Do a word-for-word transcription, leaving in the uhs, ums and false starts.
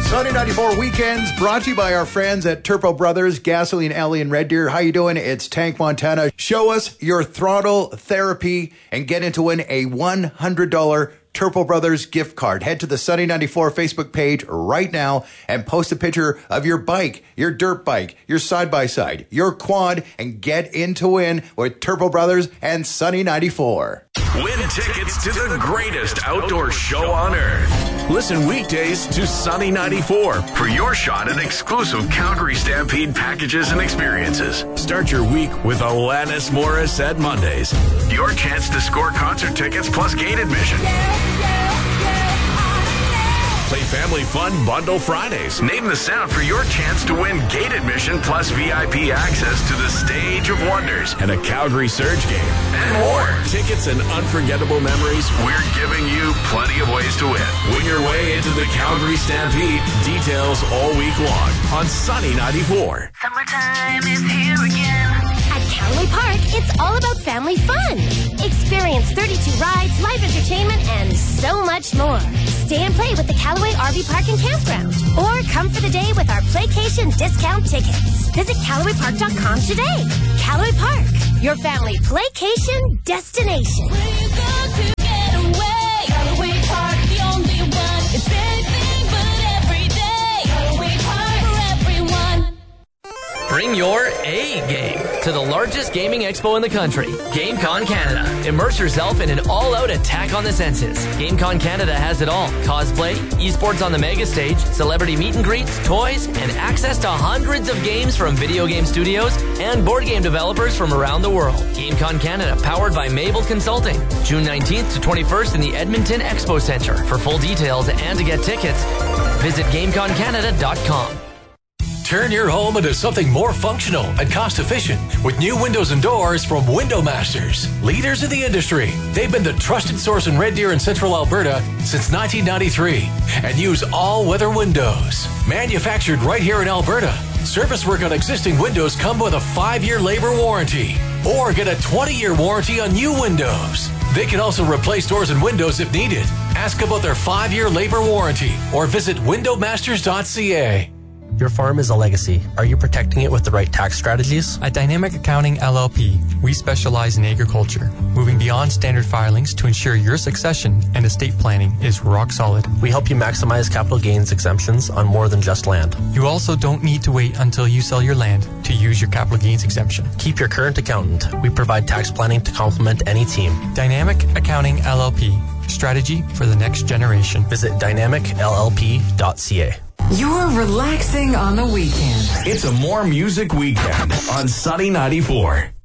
Sunny ninety-four Weekends brought to you by our friends at Turbo Brothers, Gasoline Alley in Red Deer. How you doing? It's Tank Montana. Show us your throttle therapy and get in to win a one hundred dollars Turbo Brothers gift card. Head to the Sunny ninety-four Facebook page right now and post a picture of your bike, your dirt bike, your side-by-side, your quad, and get in to win with Turbo Brothers and Sunny ninety-four. Win tickets to the greatest outdoor show on earth. Listen weekdays to Sunny ninety-four for your shot at exclusive Calgary Stampede packages and experiences. Start your week with Alanis Morissette Mondays. Your chance to score concert tickets plus gate admission. Play Family Fun Bundle Fridays. Name the sound for your chance to win gate admission plus V I P access to the Stage of Wonders and a Calgary Surge game. And more. Tickets and unforgettable memories. We're giving you plenty of ways to win. Win your way into the Calgary Stampede. Details all week long on Sunny ninety-four. Summertime is here again. At Callaway Park, it's all about family fun. Experience thirty-two rides, live entertainment, and so much more. Stay and play with the Callaway R V Park and Campground. Or come for the day with our Playcation discount tickets. Visit Callaway Park dot com today. Callaway Park, your family Playcation destination. Where you go to get away? Callaway Park, the only one. It's anything but every day. Callaway Park for everyone. Bring your A game to the largest gaming expo in the country, GameCon Canada. Immerse yourself in an all-out attack on the senses. GameCon Canada has it all. Cosplay, esports on the mega stage, celebrity meet and greets, toys, and access to hundreds of games from video game studios and board game developers from around the world. GameCon Canada, powered by Mabel Consulting. June nineteenth to twenty-first in the Edmonton Expo Center. For full details and to get tickets, visit GameCon Canada dot com. Turn your home into something more functional and cost-efficient with new windows and doors from Window Masters. Leaders in the industry, they've been the trusted source in Red Deer and Central Alberta since nineteen ninety-three and use all-weather windows. Manufactured right here in Alberta, service work on existing windows come with a five-year labor warranty or get a twenty-year warranty on new windows. They can also replace doors and windows if needed. Ask about their five-year labor warranty or visit window masters dot c a. Your farm is a legacy. Are you protecting it with the right tax strategies? At Dynamic Accounting L L P, we specialize in agriculture, moving beyond standard filings to ensure your succession and estate planning is rock solid. We help you maximize capital gains exemptions on more than just land. You also don't need to wait until you sell your land to use your capital gains exemption. Keep your current accountant. We provide tax planning to complement any team. Dynamic Accounting L L P, strategy for the next generation. Visit dynamic l l p dot c a. You're relaxing on the weekend. It's a more music weekend on Sunny ninety-four.